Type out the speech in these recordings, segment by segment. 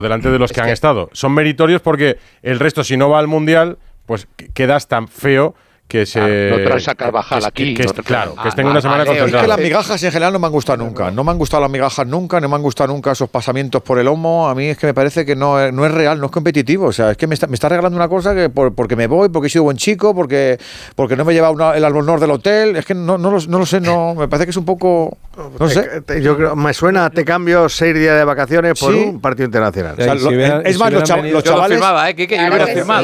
delante de los que han estado. Son meritorios porque el resto, si no va al Mundial, pues quedas tan feo que se... Claro, no traes a Carvajal aquí. Claro, que estén una semana concentrados. Es que las migajas en general no me han gustado nunca. No me han gustado las migajas nunca, no me han gustado nunca esos pasamientos por el lomo. A mí es que me parece que no es real, no es competitivo. O sea, es que me está regalando una cosa que porque me voy, porque he sido buen chico, porque no me he llevado el albornoz del hotel. Es que no lo sé, me parece que es un poco... No sé. Yo creo, me suena, te cambio 6 días de vacaciones por un partido internacional. O sea, es más, los chavales... Yo lo firmaba, que yo hubiera firmado.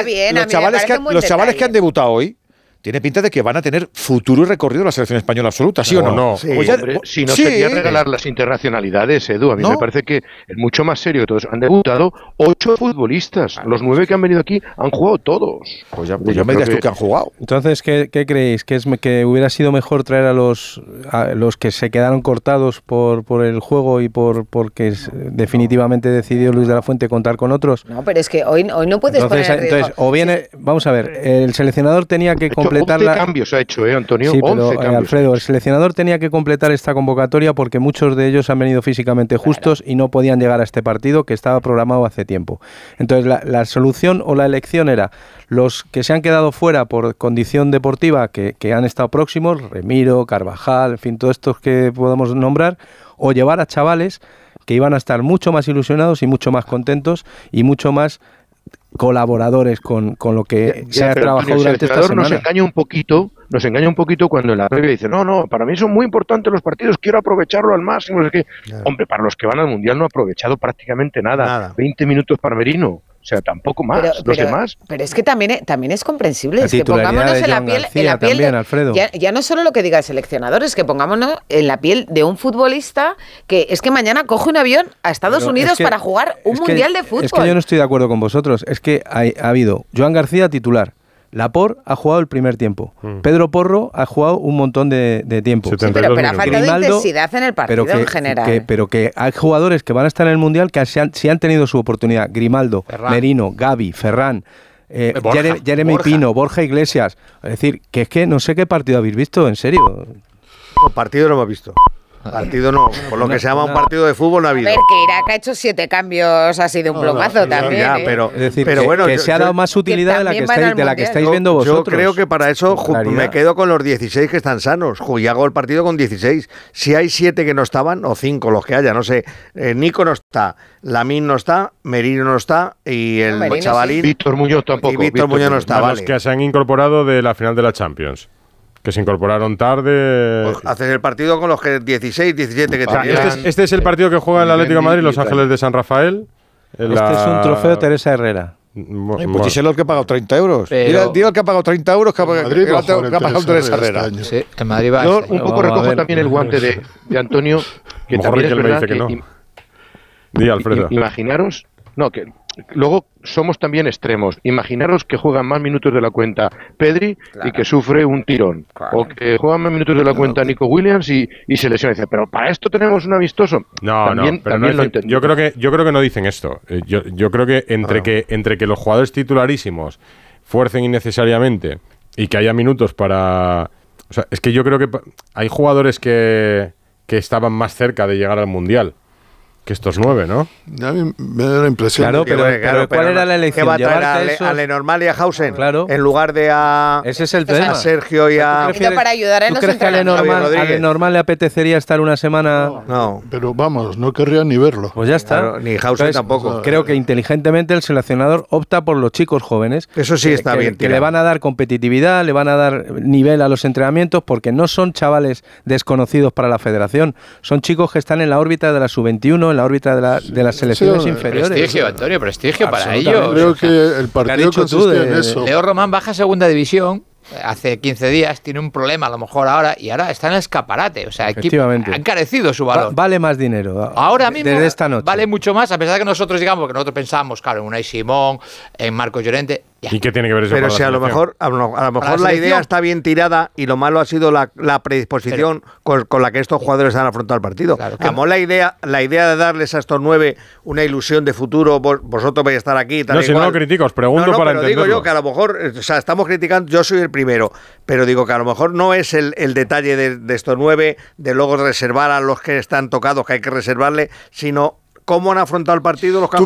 Los chavales que han debutado hoy tiene pinta de que van a tener futuro y recorrido la selección española absoluta, ¿sí o no? No. Sí. Hombre, si no sería regalar las internacionalidades, Edu. A mí me parece que es mucho más serio que todos. Han debutado 8 futbolistas. Los 9 que han venido aquí han jugado todos. Pues ya me dirás tú que han jugado. Entonces, ¿qué creéis? ¿Que hubiera sido mejor traer a los que se quedaron cortados por el juego y porque definitivamente decidió Luis de la Fuente contar con otros? No, pero es que hoy no puedes entonces, o viene, vamos a ver, el seleccionador tenía que completar 11 cambios ha hecho, Antonio. Sí, pero, 11 cambios. Alfredo, el seleccionador tenía que completar esta convocatoria porque muchos de ellos han venido físicamente justos y no podían llegar a este partido que estaba programado hace tiempo. Entonces, la solución o la elección era los que se han quedado fuera por condición deportiva, que han estado próximos, Remiro, Carvajal, en fin, todos estos que podemos nombrar, o llevar a chavales que iban a estar mucho más ilusionados y mucho más contentos y mucho más colaboradores con lo que se ha trabajado durante esta semana. Nos engaña un poquito cuando en la previa dice, no, para mí son muy importantes los partidos, quiero aprovecharlo al máximo. No sé qué. Hombre, para los que van al Mundial no ha aprovechado prácticamente nada. 20 minutos para Merino. O sea, tampoco más, los demás. Pero es que también es comprensible. Es que pongámonos en la piel también, Alfredo. Ya no solo lo que diga el seleccionador, es que pongámonos en la piel de un futbolista que es que mañana coge un avión a Estados Unidos para jugar un Mundial de fútbol. Es que yo no estoy de acuerdo con vosotros. Es que ha habido Joan García titular. Laporte ha jugado el primer tiempo. Pedro Porro ha jugado un montón de tiempo. Sí, pero ha faltado intensidad en el partido en general. Pero que hay jugadores que van a estar en el Mundial que sí han tenido su oportunidad. Grimaldo, Ferran, Merino, Gavi, Ferran, Jeremy Borja. Pino, Borja Iglesias. Es decir, que es que no sé qué partido habéis visto, en serio. No, partido no hemos visto. Partido no, por lo que se llama un partido de fútbol no ha habido. A ver, que Irak ha hecho 7 cambios así de un plumazo también. Ya, pero bueno, que se ha dado más utilidad de la que estáis viendo vosotros. Yo creo que para eso me quedo con los 16 que están sanos y hago el partido con 16. Si hay 7 que no estaban, o 5 los que haya, no sé. Nico no está, Lamine no está, Merino no está y el chavalín. Víctor Muñoz tampoco. Y Víctor Muñoz no está, los que se han incorporado de la final de la Champions. Que se incorporaron tarde. Pues haces el partido con los que 16, 17 que tenían. Este es el partido que juega el Atlético de Madrid, Los Ángeles de San Rafael. Es un trofeo Teresa Herrera. Pues díselo el que ha pagado 30 euros. Digo el que ha pagado 30 euros que ha pagado Teresa Herrera. Sí, en Madrid va. Yo un poco recojo también el guante de Antonio, que también es verdad que no. Di, Alfredo. Imaginaros, que luego somos también extremos. Imaginaros que juegan más minutos de la cuenta Pedri y que sufre un tirón. O que juegan más minutos de la cuenta Nico Williams y se lesiona. Dice, pero para esto tenemos un amistoso. También lo entendí. Yo creo que no dicen esto. Yo creo que entre que los jugadores titularísimos fuercen innecesariamente y que haya minutos para... O sea, es que yo creo que hay jugadores que estaban más cerca de llegar al Mundial que estos 9, ¿no? A mí me da la impresión. Claro, pero ¿cuál era la elección? ¿Qué va a traer a Lenormand y a Hausen? Claro. En lugar de a... Ese es el tema. A Sergio y a... Para ayudar en ¿Tú crees que a Lenormand le apetecería estar una semana? No. Pero vamos, no querría ni verlo. Pues ya está. Claro, ni Hausen tampoco. Creo que inteligentemente el seleccionador opta por los chicos jóvenes. Eso sí está bien. Que le van a dar competitividad, le van a dar nivel a los entrenamientos, porque no son chavales desconocidos para la federación. Son chicos que están en la órbita de la sub-21, en la órbita de las selecciones inferiores. Prestigio, Antonio, prestigio para ellos. Creo que el partido consiste en eso. Leo Román baja a segunda división hace 15 días, tiene un problema a lo mejor ahora está en el escaparate. O sea, ha encarecido su valor. Vale más dinero. Ahora mismo desde esta noche. Vale mucho más, a pesar de que nosotros digamos, porque nosotros pensamos, claro, en Unai Simón, en Marcos Llorente. Ya. ¿Y qué tiene que ver eso Pero con si a lo mejor la idea está bien tirada y lo malo ha sido la predisposición con la que estos jugadores han afrontado el partido. Claro, como la idea de darles a estos 9 una ilusión de futuro, vosotros vais a estar aquí. No, si no lo critico, os pregunto para pero entenderlo. Digo yo que a lo mejor, estamos criticando, yo soy el primero, pero digo que a lo mejor no es el detalle de estos 9, de luego reservar a los que están tocados, que hay que reservarle, sino cómo han afrontado el partido los que han